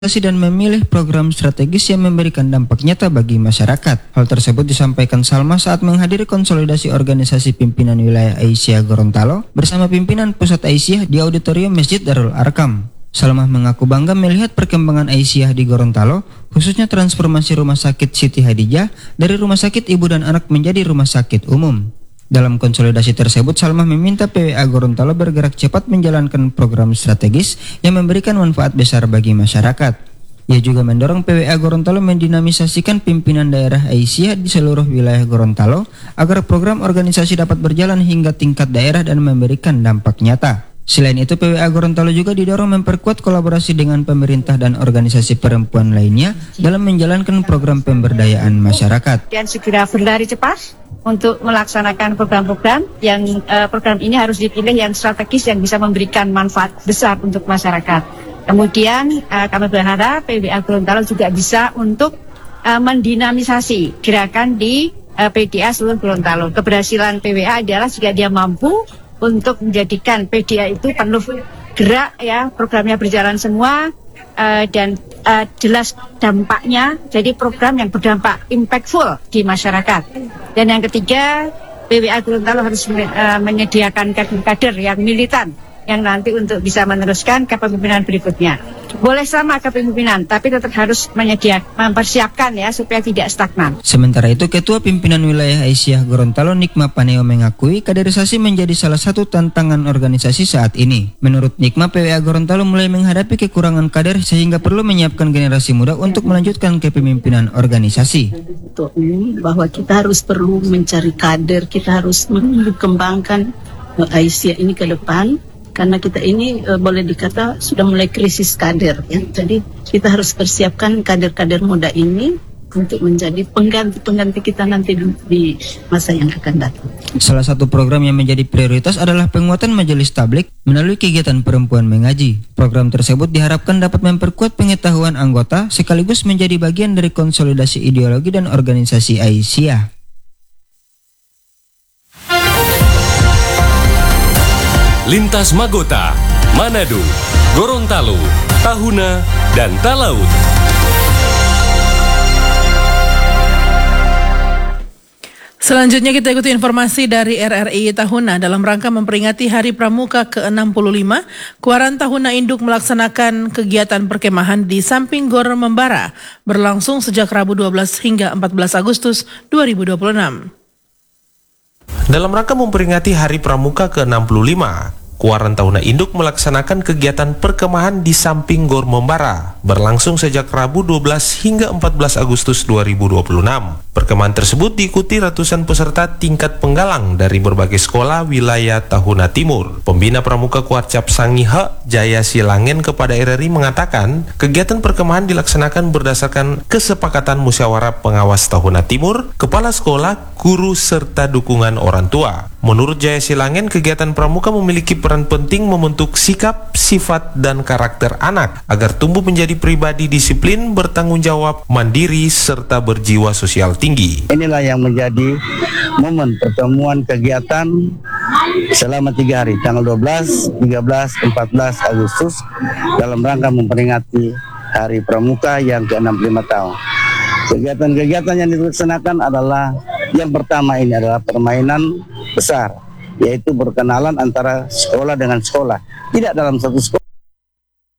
dan memilih program strategis yang memberikan dampak nyata bagi masyarakat. Hal tersebut disampaikan Salma saat menghadiri konsolidasi organisasi pimpinan wilayah Aisyah Gorontalo bersama pimpinan pusat Aisyah di auditorium Masjid Darul Arkam. Salma mengaku bangga melihat perkembangan Aisyah di Gorontalo, khususnya transformasi Rumah Sakit Siti Hadijah dari Rumah Sakit Ibu dan Anak menjadi Rumah Sakit Umum. Dalam konsolidasi tersebut, Salma meminta PWA Gorontalo bergerak cepat menjalankan program strategis yang memberikan manfaat besar bagi masyarakat. Ia juga mendorong PWA Gorontalo mendinamisasikan pimpinan daerah Aisyah di seluruh wilayah Gorontalo agar program organisasi dapat berjalan hingga tingkat daerah dan memberikan dampak nyata. Selain itu, PWA Gorontalo juga didorong memperkuat kolaborasi dengan pemerintah dan organisasi perempuan lainnya dalam menjalankan program pemberdayaan masyarakat. Dan segera berlari cepat untuk melaksanakan program-program yang program ini harus dipilih yang strategis yang bisa memberikan manfaat besar untuk masyarakat. Kemudian kami berharap PWA Gorontalo juga bisa untuk mendinamisasi gerakan di PDA seluruh Gorontalo. Keberhasilan PWA adalah jika dia mampu untuk menjadikan PDA itu penuh gerak, ya, programnya berjalan semua dan jelas dampaknya, jadi program yang berdampak impactful di masyarakat. Dan yang ketiga, PWA Gorontalo harus menyediakan kader-kader yang militan yang nanti untuk bisa meneruskan kepemimpinan berikutnya. Boleh sama kepemimpinan, tapi tetap harus mempersiapkan, ya, supaya tidak stagnan. Sementara itu, Ketua Pimpinan Wilayah Aisyah Gorontalo Nikma Paneo mengakui kaderisasi menjadi salah satu tantangan organisasi saat ini. Menurut Nikma, PWA Gorontalo mulai menghadapi kekurangan kader sehingga perlu menyiapkan generasi muda untuk melanjutkan kepemimpinan organisasi. Bahwa kita harus perlu mencari kader, kita harus mengembangkan Aisyah ini ke depan. Karena kita ini boleh dikata sudah mulai krisis kader, ya. Jadi kita harus persiapkan kader-kader muda ini untuk menjadi pengganti kita nanti di masa yang akan datang. Salah satu program yang menjadi prioritas adalah penguatan majelis tablik melalui kegiatan perempuan mengaji. Program tersebut diharapkan dapat memperkuat pengetahuan anggota sekaligus menjadi bagian dari konsolidasi ideologi dan organisasi Aisyah. Lintas Magota, Manado, Gorontalo, Tahuna, dan Talaut. Selanjutnya kita ikuti informasi dari RRI Tahuna. Dalam rangka memperingati Hari Pramuka ke-65, Kuaran Tahuna Induk melaksanakan kegiatan perkemahan di samping Gor Membara berlangsung sejak Rabu 12 hingga 14 Agustus 2026. Dalam rangka memperingati Hari Pramuka ke-65, Kuaran Tahuna Induk melaksanakan kegiatan perkemahan di samping Gor Membara berlangsung sejak Rabu 12 hingga 14 Agustus 2026. Perkemahan tersebut diikuti ratusan peserta tingkat penggalang dari berbagai sekolah wilayah Tahuna Timur. Pembina Pramuka Kuarcap Sangihe Jaya Silangen kepada RRI mengatakan, kegiatan perkemahan dilaksanakan berdasarkan kesepakatan musyawarah pengawas Tahuna Timur, kepala sekolah, guru, serta dukungan orang tua. Menurut Jaya Silangen, kegiatan pramuka memiliki peran penting membentuk sikap, sifat, dan karakter anak agar tumbuh menjadi pribadi disiplin, bertanggung jawab, mandiri, serta berjiwa sosial tinggi. Inilah yang menjadi momen pertemuan kegiatan selama 3 hari, tanggal 12, 13, 14 Agustus dalam rangka memperingati Hari Pramuka yang ke-65 tahun. Kegiatan-kegiatan yang dilaksanakan adalah, yang pertama ini adalah permainan besar, yaitu berkenalan antara sekolah dengan sekolah. Tidak dalam satu sekolah.